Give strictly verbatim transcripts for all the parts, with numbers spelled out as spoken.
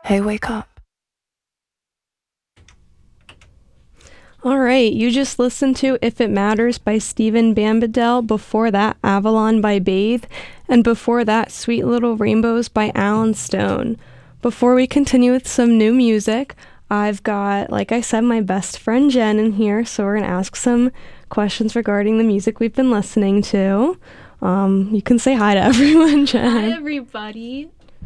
Hey, wake up. All right, you just listened to If It Matters by Stephen Bambadell. Before that, Avalon by Bathe. And before that, Sweet Little Rainbows by Alan Stone. Before we continue with some new music, I've got, like I said, my best friend Jen in here, so we're going to ask some questions regarding the music we've been listening to. Um, you can say hi to everyone, Jen. Hi, everybody.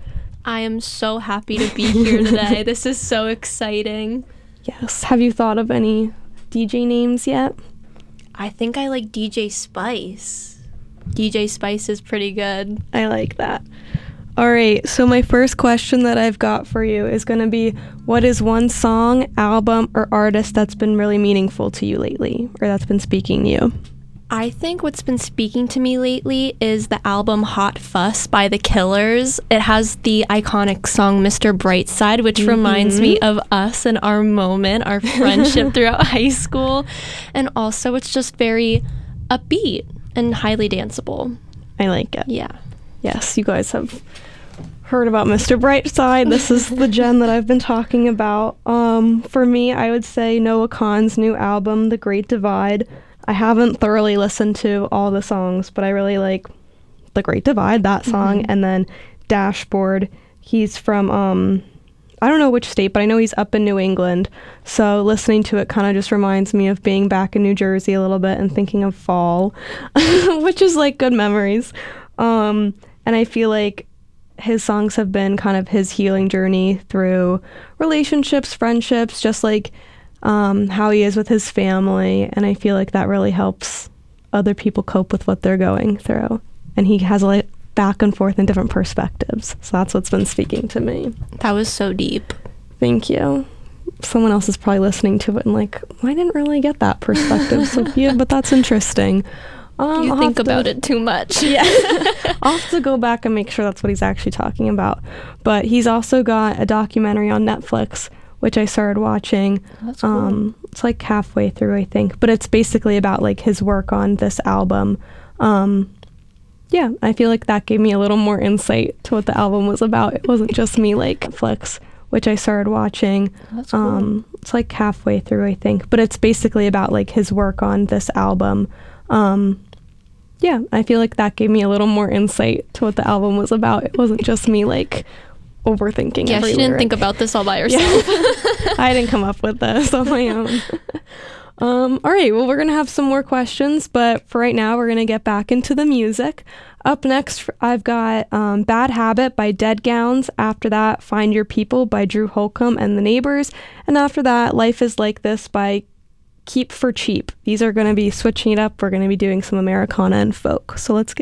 I am so happy to be here today. This is so exciting. Yes. Have you thought of any D J names yet? I think I like D J Spice. D J Spice is pretty good. I like that. All right, so my first question that I've got for you is going to be, what is one song, album, or artist that's been really meaningful to you lately, or that's been speaking to you? I think what's been speaking to me lately is the album Hot Fuss by The Killers. It has the iconic song Mister Brightside, which mm-hmm. reminds me of us and our moment, our friendship throughout high school. And also it's just very upbeat and highly danceable. I like it. Yeah. Yes, you guys have heard about Mister Brightside. This is the Jen that I've been talking about. Um, for me, I would say Noah Kahan's new album, The Great Divide. I haven't thoroughly listened to all the songs, but I really like The Great Divide, that song, mm-hmm. and then Dashboard. He's from, um, I don't know which state, but I know he's up in New England. So listening to it kind of just reminds me of being back in New Jersey a little bit and thinking of fall, which is like good memories. Um, and I feel like his songs have been kind of his healing journey through relationships, friendships, just like Um, how he is with his family, and I feel like that really helps other people cope with what they're going through. And he has like back and forth in different perspectives, so that's what's been speaking to me. That was so deep. Thank you. Someone else is probably listening to it and like, I didn't really get that perspective, Sophia, but that's interesting. Um, you I'll think about to, it too much. Yeah. I'll have to go back and make sure that's what he's actually talking about. But he's also got a documentary on Netflix, which I started watching. That's cool. Um, it's like halfway through, I think. But it's basically about like his work on this album. Um, yeah, I feel like that gave me a little more insight to what the album was about. It wasn't just me like Netflix, which I started watching. That's cool. Um, it's like halfway through, I think. But it's basically about like his work on this album. Um, yeah, I feel like that gave me a little more insight to what the album was about. It wasn't just me like overthinking. Yeah, every she didn't lyric. think about this all by herself. Yeah. I didn't come up with this on my own. um, all right, well, we're going to have some more questions, but for right now, we're going to get back into the music. Up next, I've got um, Bad Habit by Dead Gowns. After that, Find Your People by Drew Holcomb and the Neighbors. And after that, Life is Like This by Keep for Cheap. These are going to be switching it up. We're going to be doing some Americana and folk. So let's get